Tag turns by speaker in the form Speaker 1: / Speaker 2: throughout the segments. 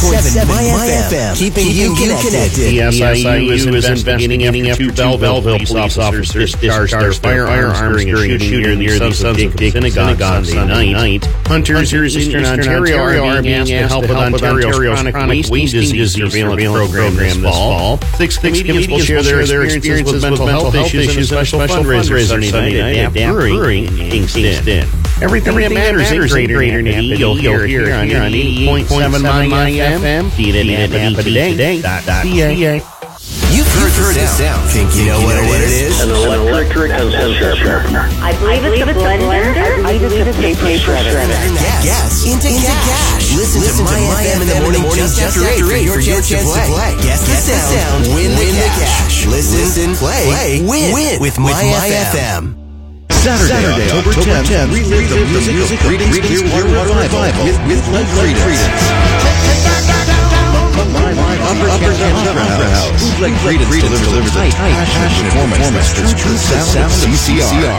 Speaker 1: 101.7 MyFM, keeping you connected.
Speaker 2: The SIU is investigating after two Belleville police officers discharged their firearms during a shooting near the Sons of Jacob Synagogue on Sunday night. Hunters in Eastern Ontario are being asked to help with Ontario's chronic wasting disease surveillance program this fall. Six comedians will share their experiences with mental health issues and special fundraisers Sunday night at Daft Brewing in Kingston. Everything that matters in Greater Napa, you'll hear here on 88.7 MyFM, feed@napa.ca.
Speaker 1: You've heard the sound. Think you know what it is?
Speaker 3: An electric content sharpener.
Speaker 4: I believe it's a blender. I believe it's a paper shredder.
Speaker 1: Yes, into cash. Listen to MyFM in the morning just after 8 for your chance to play. Guess the sound, win the cash. Listen, play, win with MyFM.
Speaker 5: Saturday, October 10th, relive the music of Creedence Clearwater Revival with Creedence. Upper Opera House. Bootleg Creedence delivers a tight, passionate performance that's true sound of CCR.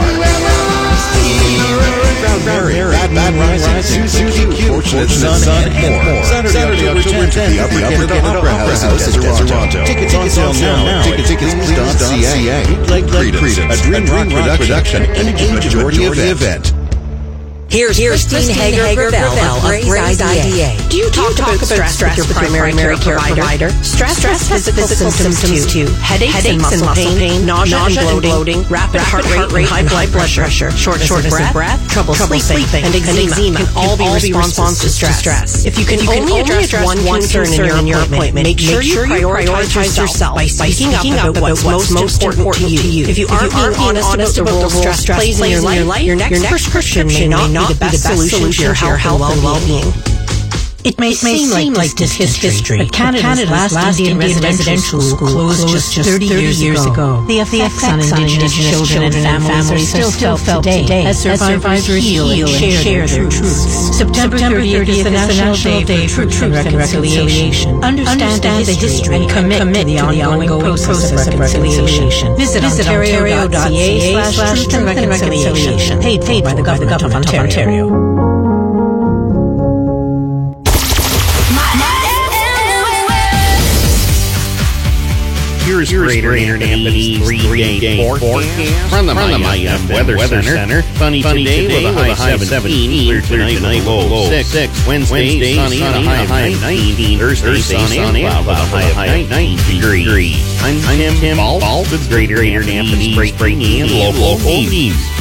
Speaker 5: Bad Rising, Susie Q, Fortunate Son, and more. Saturday, October 10th, the Upper Canada Opera House in Toronto. Tickets on sale now. Tickets.ca. Bootleg Creedence, a Dream Rock production, and a majority event.
Speaker 6: Here's Christine Hager-Gravel of Gray's IDA. Do you talk about stress with your primary care provider? Stress has physical symptoms too. Headaches and muscle pain, nausea and bloating, rapid heart rate, high blood pressure, shortness of breath, trouble sleeping, and eczema can all be responses to stress. If you can only address one concern in your appointment, make sure you prioritize yourself by speaking up about what's most important to you. If you aren't being honest about the role stress plays in your life, your next prescription may not be the best solution to your health and well-being.
Speaker 7: It may seem like this history, but Canada's last Indian residential school closed just 30 years ago. The effects on Indigenous children and families are still felt today as survivors heal and share their truths. September 30th is the National Day for Truth and Reconciliation. Understand the history and commit to the ongoing process of reconciliation. Visit ontario.ca/truth and reconciliation. Paid by the Government of Ontario.
Speaker 2: Here's Greater Napa's 3-day forecast from the MyFM Weather Center. Sunny today with a high 17. Clear tonight, low 6. Wednesday, sunny with a high of 19. Thursday, sunny and cloud with a high of 19 degrees. I'm Tim Ball with Greater Napa's breaking and local news.